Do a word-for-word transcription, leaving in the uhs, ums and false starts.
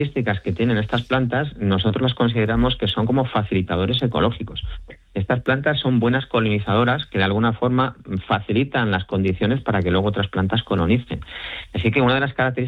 características que tienen estas plantas, nosotros las consideramos que son como facilitadores ecológicos. Estas plantas son buenas colonizadoras que de alguna forma facilitan las condiciones para que luego otras plantas colonicen. Así que una de las características